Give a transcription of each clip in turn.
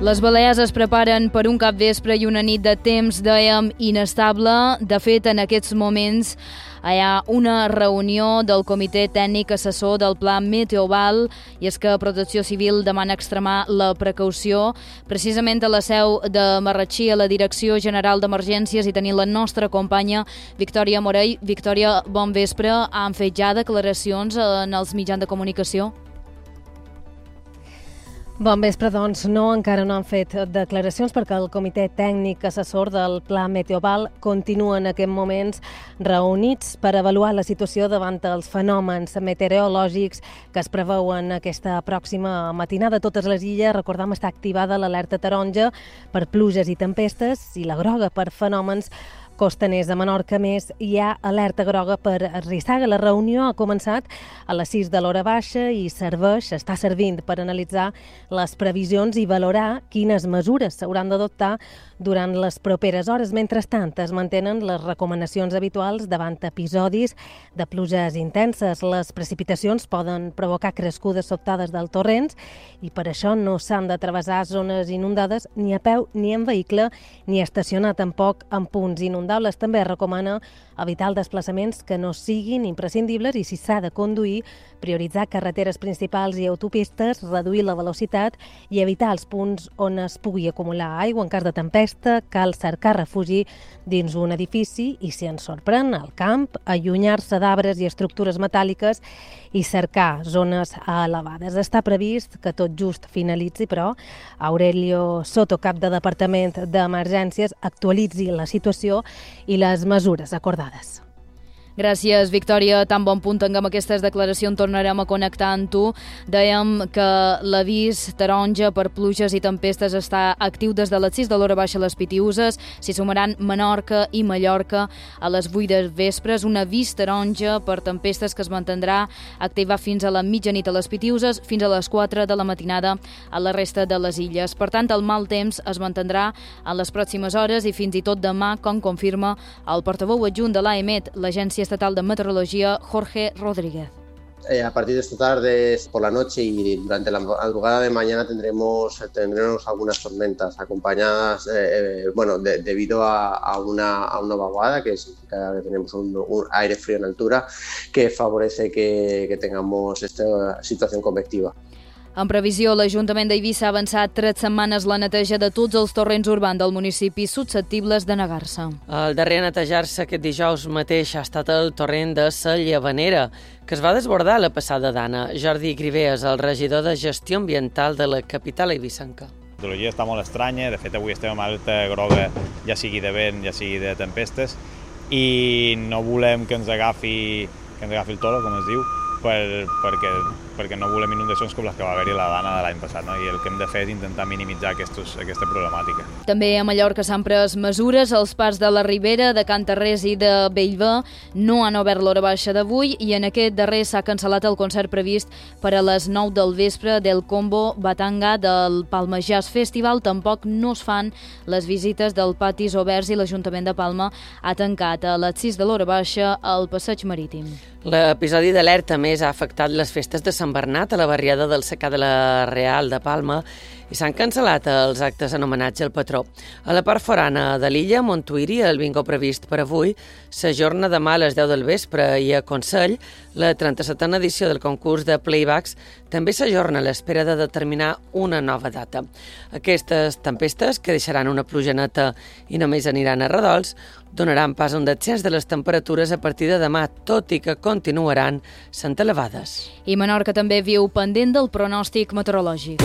Les Balears es preparen per un capvespre i una nit de temps, dèiem, inestable. De fet, en aquests moments hi ha una reunió del Comitè Tècnic Assessor del Pla Meteoval i és que Protecció Civil demana extremar la precaució. Precisament a la seu de Marratxí, a la Direcció General d'Emergències, i tenir la nostra companya Victòria Morell. Victòria, bon vespre. Han fet ja declaracions en els mitjans de comunicació? Bon vespre, doncs no, encara no han fet declaracions perquè el Comitè Tècnic Assessor del Pla Meteoval continua en aquests moments reunits per avaluar la situació davant dels fenòmens meteorològics que es preveuen aquesta pròxima matinada. Totes les illes, recordem, està activada l'alerta taronja per pluges i tempestes i la groga per fenòmens costaners. A Menorca, més, hi ha alerta groga per rissaga. La reunió ha començat a les 6 de l'hora baixa i està servint per analitzar les previsions i valorar quines mesures s'hauran d'adoptar durant les properes hores. Mentrestant, es mantenen les recomanacions habituals davant episodis de pluges intenses. Les precipitacions poden provocar crescudes sobtades del torrents i per això no s'han de travessar zones inundades ni a peu ni en vehicle ni estacionar tampoc en punts inundables. També es recomana evitar els desplaçaments que no siguin imprescindibles i, si s'ha de conduir, prioritzar carreteres principals i autopistes, reduir la velocitat i evitar els punts on es pugui acumular aigua. En cas de tempesta, cal cercar refugi dins un edifici i, si ens sorprèn, al camp, allunyar-se d'arbres i estructures metàl·liques i cercar zones elevades. Està previst que tot just finalitzi, però Aurelio Soto, cap de Departament d'Emergències, actualitzi la situació i les mesures acordades. Gràcies, Victòria. Tan bon punt tinguem aquestes declaracions, tornarem a connectar amb tu. Dèiem que l'avís taronja per pluges i tempestes està actiu des de les 6 de l'hora baixa a les Pitiüses. S'hi sumaran Menorca i Mallorca a les 8 de vespres. Un avís taronja per tempestes que es mantindrà activat fins a la mitjanit a les Pitiüses, fins a les 4 de la matinada a la resta de les illes. Per tant, el mal temps es mantindrà en les pròximes hores i fins i tot demà, com confirma el portaveu adjunt de l'AEMET, l'Agència Estatal de Meteorología, Jorge Rodríguez. A partir de esta tarde, por la noche y durante la madrugada de mañana tendremos algunas tormentas acompañadas, debido a una vaguada, que significa que tenemos un aire frío en altura que favorece que tengamos esta situación convectiva. En previsió, l'Ajuntament d'Eivissa ha avançat 3 setmanes la neteja de tots els torrents urbans del municipi susceptibles de negar-se. El darrer a netejar-se aquest dijous mateix ha estat el torrent de Sa Llavanera, que es va desbordar la passada d'Anna. Jordi Griveas, el regidor de Gestió Ambiental de la capital eivissenca. La meteorologia està molt estranya, de fet avui estem amb alerta groga, ja sigui de vent, ja sigui de tempestes, i no volem que ens agafi el toro, com es diu, perquè no volem inundacions com les que va haver-hi a la Dana de l'any passat, no? I el que hem de fer és intentar minimitzar aquesta problemàtica. També a Mallorca s'han pres mesures. Els parcs de la Ribera, de Can Tarrés i de Bellver no han obert l'hora baixa d'avui i en aquest darrer s'ha cancel·lat el concert previst per a les 9 del vespre del Combo Batanga del Palma Jazz Festival. Tampoc no es fan les visites del patis oberts i l'Ajuntament de Palma ha tancat a les 6 de l'hora baixa el passeig marítim. L'episodi d'alerta més ha afectat les festes de Sant Bernat a la barriada del Secà de la Real de Palma i s'han cancel·lat els actes en homenatge al patró. A la part forana de l'illa, Montuïri, el bingo previst per avui s'ajorna demà a les 10 del vespre i a Consell, la 37a edició del concurs de playbacks, també s'ajorna a l'espera de determinar una nova data. Aquestes tempestes, que deixaran una pluja neta i només aniran a redols, donaran pas a un descens de les temperatures a partir de demà, tot i que continuaran sent elevades. I Menorca també viu pendent del pronòstic meteorològic.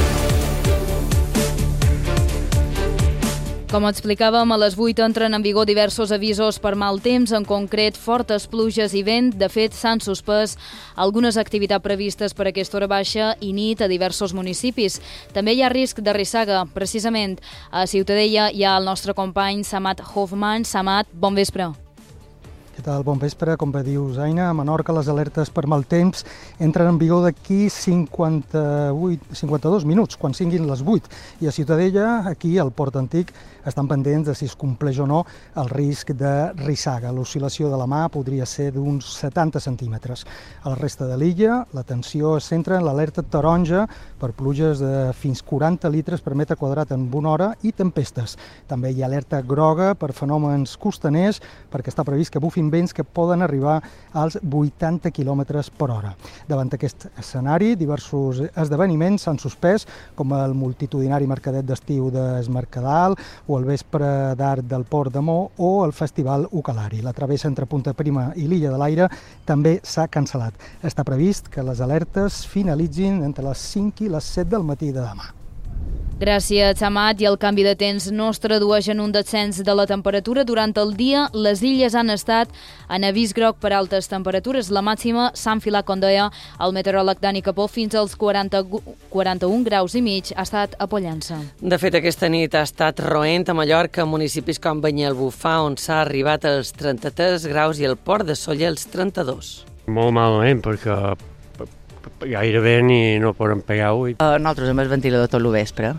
Com explicàvem, a les 8 entren en vigor diversos avisos per mal temps, en concret fortes pluges i vent. De fet, s'han suspès algunes activitats previstes per aquesta hora baixa i nit a diversos municipis. També hi ha risc de rissaga. Precisament a Ciutadella hi ha el nostre company Samat Hoffman. Samat, bon vespre. Què tal? Bon vespre. Com bé dius, Aina, a Menorca les alertes per mal temps entren en vigor d'aquí 52 minuts, quan siguin les 8. I a Ciutadella, aquí al Port Antic, estan pendents de si es compleix o no el risc de rissaga. L'oscil·lació de la mà podria ser d'uns 70 centímetres. A la resta de l'illa, l'atenció es centra en l'alerta taronja per pluges de fins 40 litres per metre quadrat en una hora i tempestes. També hi ha alerta groga per fenòmens costaners, perquè està previst que bufin vents que poden arribar als 80 km per hora. Davant d'aquest escenari, diversos esdeveniments s'han suspès, com el multitudinari mercadet d'estiu d'Es Mercadal o el vespre d'art del Port de Mó o el Festival Ucalari. La travessa entre Punta Prima i l'Illa de l'Aire també s'ha cancel·lat. Està previst que les alertes finalitzin entre les 5 i les 7 del matí de demà. Gràcies, Amat. I el canvi de temps no es tradueix en un descens de la temperatura. Durant el dia, les illes han estat en avís groc per altes temperatures. La màxima s'ha enfilat, com deia el meteoròleg Dani Capó, fins als 41 graus i mig. Ha estat a Pollença. De fet, aquesta nit ha estat roent a Mallorca, municipis com Banyalbufar, on s'ha arribat als 33 graus, i el Port de Sóller als 32. Molt malament, perquè gairebé ni no poden pegar ull. Nosaltres amb el ventilador tot el vespre.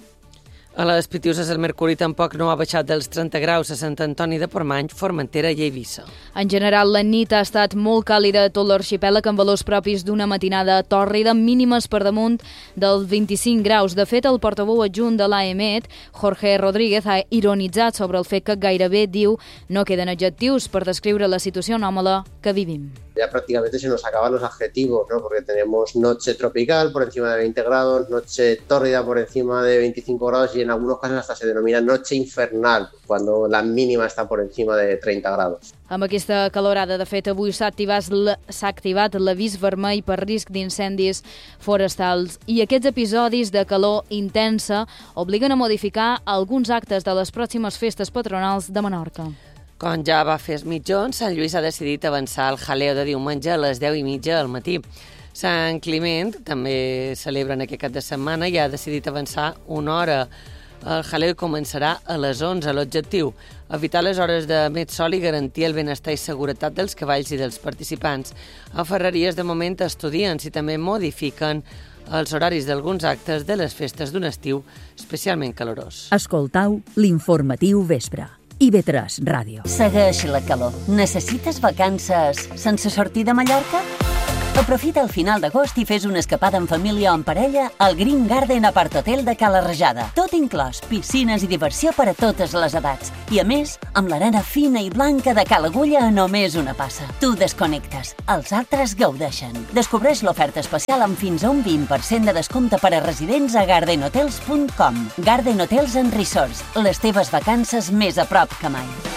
A les Pitiuses el mercuri tampoc no ha baixat dels 30 graus a Sant Antoni de Portmany, Formentera i Eivissa. En general, la nit ha estat molt càlida a tot l'arxipèlag, amb valors propis d'una matinada tòrrida, mínimes per damunt dels 25 graus. De fet, el portaveu adjunt de l'AEMET, Jorge Rodríguez, ha ironitzat sobre el fet que gairebé, diu, no queden adjectius per descriure la situació anòmala que vivim. Ya prácticamente se nos acaban los adjetivos, ¿no? Porque tenemos noche tropical por encima de 20 grados, noche tórrida por encima de 25 grados y en algunos casos hasta se denomina noche infernal, cuando la mínima está por encima de 30 grados. Amb aquesta calorada, de fet, avui s'ha activat l'avís vermell per risc d'incendis forestals, i aquests episodis de calor intensa obliguen a modificar alguns actes de les pròximes festes patronals de Menorca. Com ja va fer mitjons, Sant Lluís ha decidit avançar el jaleo de diumenge a les 10:30 al matí. Sant Climent també celebra aquest cap de setmana i ha decidit avançar una hora. El jaleo començarà a les 11. L'objectiu, evitar les hores de més sol i garantir el benestar i seguretat dels cavalls i dels participants. A Ferreries, de moment, estudien si també modifiquen els horaris d'alguns actes de les festes d'un estiu especialment calorós. Escoltau l'informatiu vespre. IB3 Ràdio. Segueix la calor. Necessites vacances sense sortir de Mallorca? Aprofita el final d'agost i fes una escapada en família o en parella al Green Garden Apart Hotel de Cala Rajada. Tot inclòs, piscines i diversió per a totes les edats. I a més, amb l'arena fina i blanca de Cala Agulla a només una passa. Tu desconnectes, els altres gaudeixen. Descobreix l'oferta especial amb fins a un 20% de descompte per a residents a gardenhotels.com. Garden Hotels and Resorts, les teves vacances més a prop que mai.